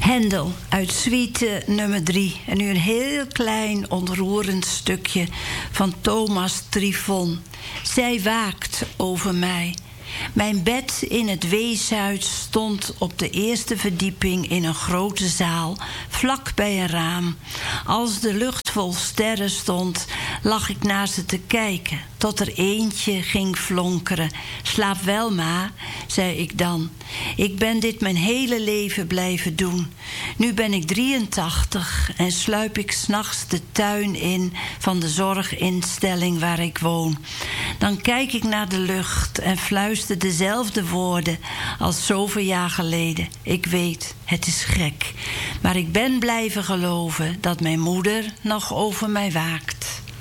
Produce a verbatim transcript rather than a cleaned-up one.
Hendel uit suite nummer drie. En nu een heel klein ontroerend stukje van Thomas Trifon. Zij waakt over mij. Mijn bed in het weeshuis stond op de eerste verdieping in een grote zaal, vlak bij een raam. Als de lucht vol sterren stond, lag ik naar ze te kijken, tot er eentje ging flonkeren. Slaap wel, ma, zei ik dan. Ik ben dit mijn hele leven blijven doen. Nu ben ik drieëntachtig en sluip ik 's nachts de tuin in van de zorginstelling waar ik woon. Dan kijk ik naar de lucht en fluister dezelfde woorden als zoveel jaar geleden. Ik weet, het is gek, maar ik ben blijven geloven dat mijn moeder nog over mij waakt.